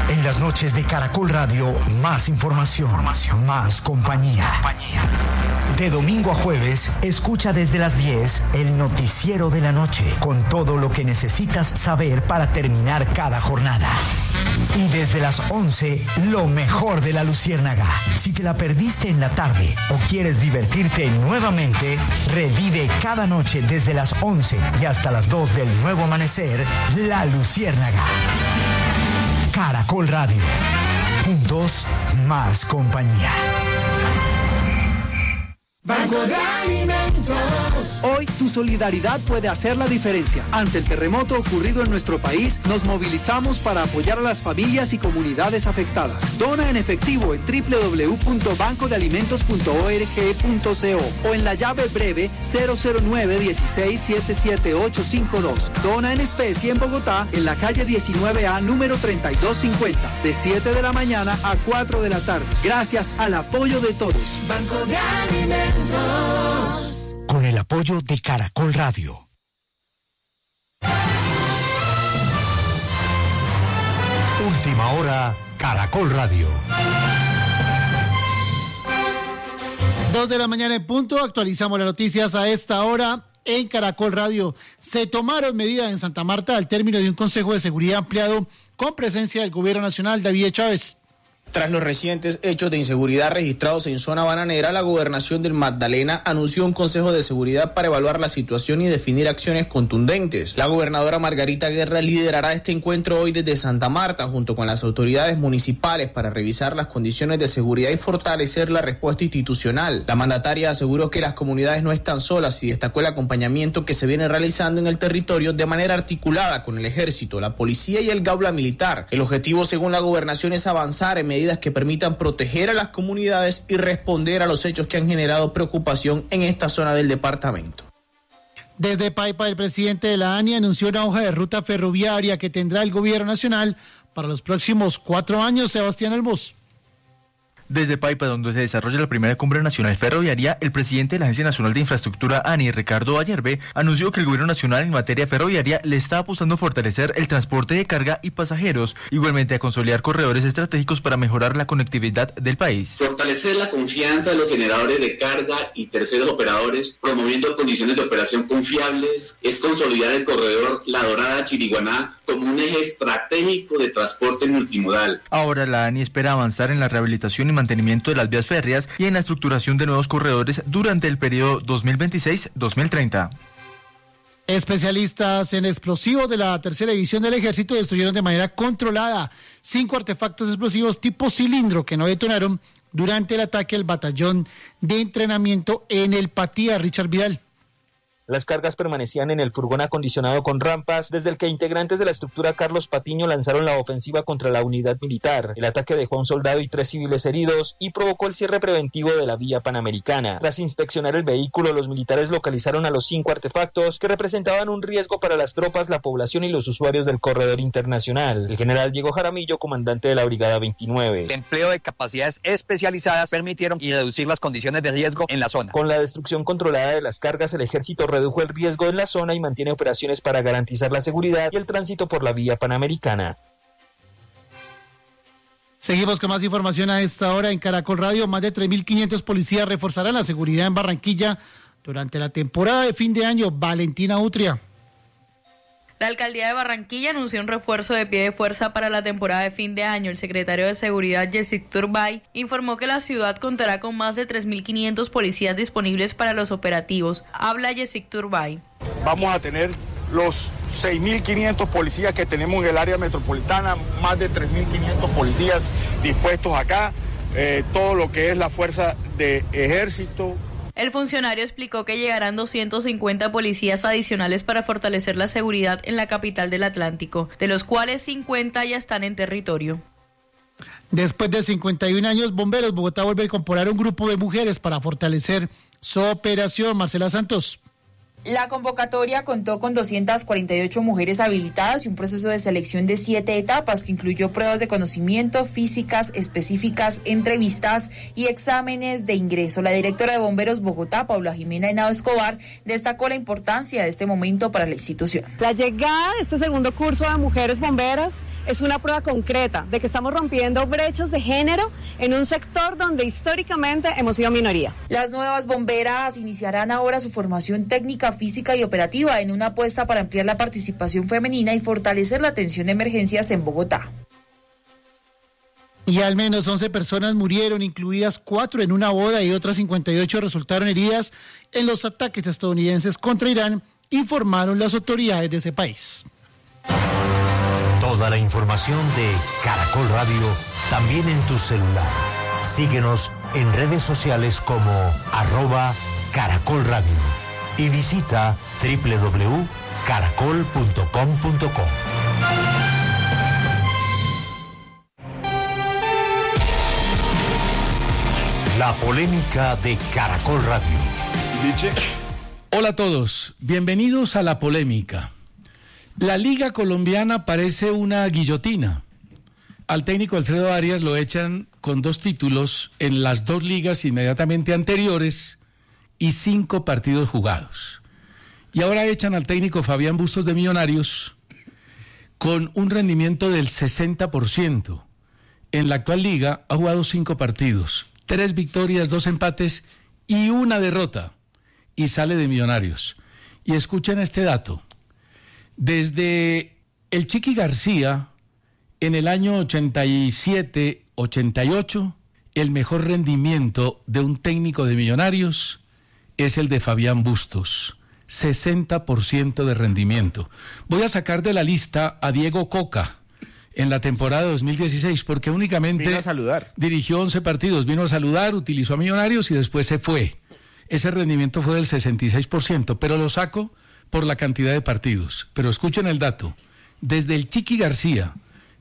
En las noches de Caracol Radio, más información, más compañía. De domingo a jueves, escucha desde las 10 el noticiero de la noche, con todo lo que necesitas saber para terminar cada jornada. Y desde las 11, lo mejor de la Luciérnaga. Si te la perdiste en la tarde o quieres divertirte nuevamente, revive cada noche desde las 11 y hasta las 2 del nuevo amanecer, La Luciérnaga. Caracol Radio. Juntos, más compañía. Banco de Alimentos. Hoy tu solidaridad puede hacer la diferencia. Ante el terremoto ocurrido en nuestro país, nos movilizamos para apoyar a las familias y comunidades afectadas. Dona en efectivo en www.bancodealimentos.org.co o en la llave breve 009-16-77852. Dona en especie en Bogotá, en la calle 19A, número 3250, de 7 de la mañana a 4 de la tarde. Gracias al apoyo de todos. Banco de Alimentos. Con el apoyo de Caracol Radio. Última hora, Caracol Radio. 2 de la mañana en punto, actualizamos las noticias a esta hora en Caracol Radio. Se tomaron medidas en Santa Marta al término de un Consejo de Seguridad ampliado con presencia del Gobierno Nacional. David Chávez. Tras los recientes hechos de inseguridad registrados en zona bananera, la Gobernación del Magdalena anunció un Consejo de Seguridad para evaluar la situación y definir acciones contundentes. La gobernadora Margarita Guerra liderará este encuentro hoy desde Santa Marta, junto con las autoridades municipales, para revisar las condiciones de seguridad y fortalecer la respuesta institucional. La mandataria aseguró que las comunidades no están solas y destacó el acompañamiento que se viene realizando en el territorio de manera articulada con el Ejército, la Policía y el Gaula Militar. El objetivo, según la Gobernación, es avanzar en medidas que permitan proteger a las comunidades y responder a los hechos que han generado preocupación en esta zona del departamento. Desde Paipa, el presidente de la ANI anunció una hoja de ruta ferroviaria que tendrá el Gobierno Nacional para los próximos 4 años. Sebastián Almos. Desde Paipa, donde se desarrolla la primera cumbre nacional ferroviaria, el presidente de la Agencia Nacional de Infraestructura, ANI, Ricardo Ayerbe, anunció que el gobierno nacional en materia ferroviaria le está apostando a fortalecer el transporte de carga y pasajeros, igualmente a consolidar corredores estratégicos para mejorar la conectividad del país. Fortalecer la confianza de los generadores de carga y terceros operadores, promoviendo condiciones de operación confiables, es consolidar el corredor La Dorada-Chiriguaná como un eje estratégico de transporte multimodal. Ahora la ANI espera avanzar en la rehabilitación y mantenimiento de las vías férreas y en la estructuración de nuevos corredores durante el periodo 2026-2030. Especialistas en explosivos de la tercera división del Ejército destruyeron de manera controlada 5 artefactos explosivos tipo cilindro que no detonaron durante el ataque al batallón de entrenamiento en el Patía. Richard Vidal. Las cargas permanecían en el furgón acondicionado con rampas, desde el que integrantes de la estructura Carlos Patiño lanzaron la ofensiva contra la unidad militar. El ataque dejó a un soldado y 3 civiles heridos y provocó el cierre preventivo de la vía panamericana. Tras inspeccionar el vehículo, los militares localizaron a los 5 artefactos que representaban un riesgo para las tropas, la población y los usuarios del corredor internacional. El general Diego Jaramillo, comandante de la Brigada 29. El empleo de capacidades especializadas permitieron reducir las condiciones de riesgo en la zona. Con la destrucción controlada de las cargas, el ejército redujo el riesgo en la zona y mantiene operaciones para garantizar la seguridad y el tránsito por la vía panamericana. Seguimos con más información a esta hora en Caracol Radio. Más de 3.500 policías reforzarán la seguridad en Barranquilla durante la temporada de fin de año. Valentina Utria. La alcaldía de Barranquilla anunció un refuerzo de pie de fuerza para la temporada de fin de año. El secretario de Seguridad, Yesic Turbay, informó que la ciudad contará con más de 3.500 policías disponibles para los operativos. Habla Yesic Turbay. Vamos a tener los 6.500 policías que tenemos en el área metropolitana, más de 3.500 policías dispuestos acá, todo lo que es la fuerza de ejército. El funcionario explicó que llegarán 250 policías adicionales para fortalecer la seguridad en la capital del Atlántico, de los cuales 50 ya están en territorio. Después de 51 años, Bomberos Bogotá vuelve a incorporar un grupo de mujeres para fortalecer su operación. Marcela Santos. La convocatoria contó con 248 mujeres habilitadas y un proceso de selección de 7 etapas que incluyó pruebas de conocimiento, físicas, específicas, entrevistas y exámenes de ingreso. La directora de Bomberos Bogotá, Paula Jimena Henao Escobar, destacó la importancia de este momento para la institución. La llegada de este segundo curso de mujeres bomberas es una prueba concreta de que estamos rompiendo brechas de género en un sector donde históricamente hemos sido minoría. Las nuevas bomberas iniciarán ahora su formación técnica, física y operativa en una apuesta para ampliar la participación femenina y fortalecer la atención de emergencias en Bogotá. Y al menos 11 personas murieron, incluidas 4 en una boda, y otras 58 resultaron heridas en los ataques estadounidenses contra Irán, informaron las autoridades de ese país. Toda la información de Caracol Radio también en tu celular. Síguenos en redes sociales como @Caracol Radio y visita www.caracol.com.co. La polémica de Caracol Radio. Hola a todos, bienvenidos a La Polémica. La Liga Colombiana parece una guillotina. Al técnico Alfredo Arias lo echan con 2 títulos en las 2 ligas inmediatamente anteriores y 5 partidos jugados. Y ahora echan al técnico Fabián Bustos de Millonarios con un rendimiento del 60%. En la actual liga ha jugado 5 partidos. 3 victorias, 2 empates y 1 derrota, y sale de Millonarios. Y escuchen este dato. Desde el Chiqui García, en el año 87-88, el mejor rendimiento de un técnico de Millonarios es el de Fabián Bustos. 60% de rendimiento. Voy a sacar de la lista a Diego Coca en la temporada 2016, porque únicamente dirigió 11 partidos, vino a saludar, utilizó a Millonarios y después se fue. Ese rendimiento fue del 66%, pero lo saco por la cantidad de partidos. Pero escuchen el dato. Desde el Chiqui García,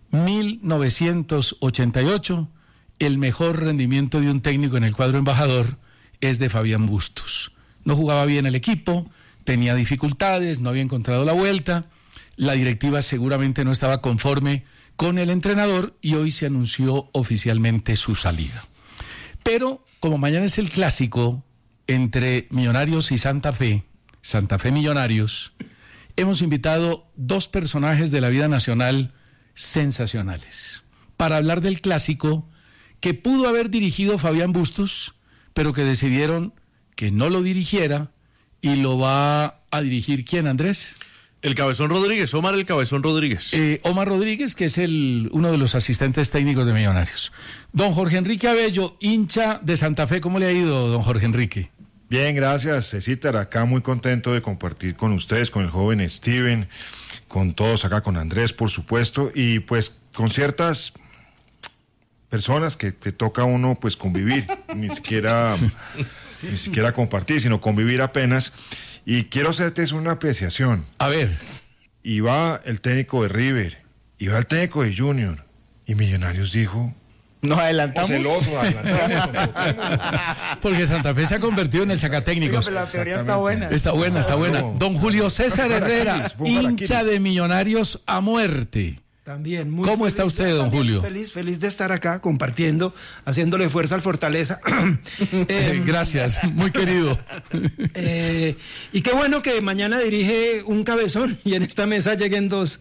1988, el mejor rendimiento de un técnico en el cuadro embajador es de Fabián Bustos. No jugaba bien el equipo, tenía dificultades, no había encontrado la vuelta, la directiva seguramente no estaba conforme con el entrenador y hoy se anunció oficialmente su salida. Pero como mañana es el clásico entre Millonarios y Santa Fe Millonarios, hemos invitado 2 personajes de la vida nacional sensacionales para hablar del clásico que pudo haber dirigido Fabián Bustos, pero que decidieron que no lo dirigiera y lo va a dirigir ¿quién, Andrés? El Cabezón Rodríguez, Omar el Cabezón Rodríguez. Omar Rodríguez, que es uno de los asistentes técnicos de Millonarios. Don Jorge Enrique Abello, hincha de Santa Fe, ¿cómo le ha ido, don Jorge Enrique? Bien, gracias, César. Acá muy contento de compartir con ustedes, con el joven Steven, con todos acá, con Andrés, por supuesto, y pues con ciertas personas que toca a uno pues convivir, ni siquiera compartir, sino convivir apenas. Y quiero hacerte una apreciación. A ver. Iba el técnico de River, iba el técnico de Junior, y Millonarios dijo... ¿Nos adelantamos? Celoso, adelantamos. Porque Santa Fe se ha convertido en el sacatécnicos. Pero la teoría está buena. Está buena. Don Julio César Herrera, hincha de Millonarios a muerte. También, muy ¿Cómo está usted, don Julio? Feliz de estar acá compartiendo, haciéndole fuerza al Fortaleza. Gracias, muy querido. Y qué bueno que mañana dirige un cabezón y en esta mesa lleguen 2.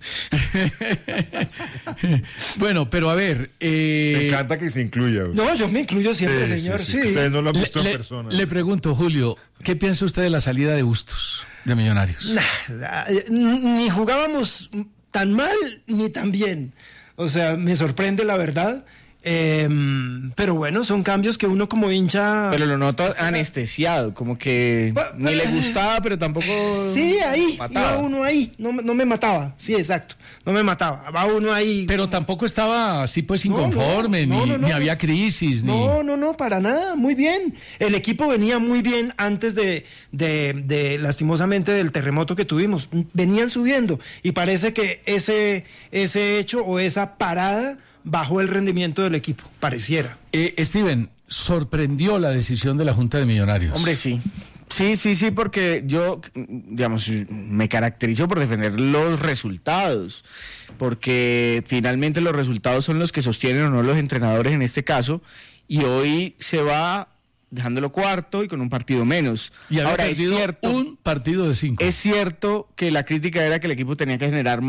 Bueno, pero a ver... Me encanta que se incluya. No, yo me incluyo siempre, señor. Sí. Ustedes no lo han visto en persona. Le pregunto, Julio, ¿qué piensa usted de la salida de Bustos, de Millonarios? Ni jugábamos tan mal ni tan bien. O sea, me sorprende la verdad. Pero bueno, son cambios que uno como hincha... Pero lo noto anestesiado, como que ni le gustaba, pero tampoco... Sí, ahí, mataba. Iba uno ahí, no me mataba, sí, exacto, no me mataba, va uno ahí... Pero tampoco estaba así pues inconforme, ni había crisis, No, para nada, muy bien. El equipo venía muy bien antes de lastimosamente del terremoto que tuvimos, venían subiendo, y parece que ese hecho o esa parada bajó el rendimiento del equipo, pareciera. Steven, ¿sorprendió la decisión de la Junta de Millonarios? Hombre, sí. Sí, porque yo, digamos, me caracterizo por defender los resultados, porque finalmente los resultados son los que sostienen o no los entrenadores en este caso, y hoy se va dejándolo cuarto y con un partido menos. Y ahora es cierto, un partido de 5. Es cierto que la crítica era que el equipo tenía que generar más,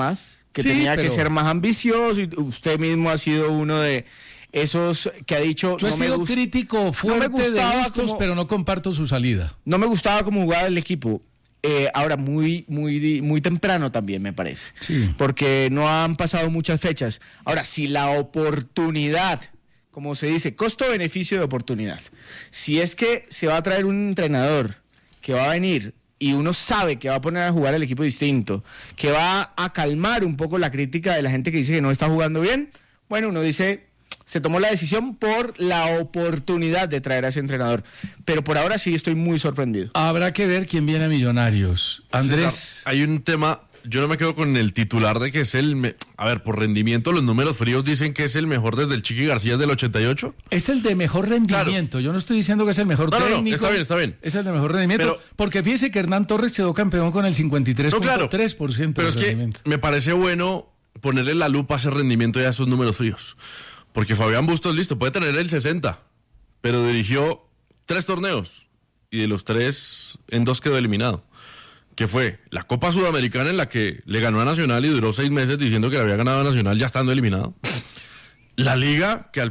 que Sí, tenía pero- que ser más ambicioso, y usted mismo ha sido uno de esos que ha dicho... Yo he sido crítico fuerte de Bustos, pero no comparto su salida. No me gustaba cómo jugaba el equipo. Ahora muy temprano también me parece, porque no han pasado muchas fechas. Ahora, si la oportunidad, como se dice, costo-beneficio de oportunidad, si es que se va a traer un entrenador que va a venir y uno sabe que va a poner a jugar el equipo distinto, que va a calmar un poco la crítica de la gente que dice que no está jugando bien, bueno, uno dice... Se tomó la decisión por la oportunidad de traer a ese entrenador. Pero por ahora sí estoy muy sorprendido. Habrá que ver quién viene a Millonarios. Andrés. César, hay un tema, yo no me quedo con el titular de que es a ver, por rendimiento, los números fríos dicen que es el mejor desde el Chiqui García del 88. Es el de mejor rendimiento. Claro. Yo no estoy diciendo que es el mejor técnico. No, está bien. Es el de mejor rendimiento. Porque fíjese que Hernán Torres quedó campeón con el 53.3% Pero de rendimiento. Que me parece bueno ponerle la lupa a ese rendimiento y a esos números fríos. Porque Fabián Bustos, listo, puede tener el 60, pero dirigió 3 torneos y de los 3, en 2 quedó eliminado. Que fue la Copa Sudamericana en la que le ganó a Nacional y duró 6 meses diciendo que le había ganado a Nacional ya estando eliminado. La Liga, que al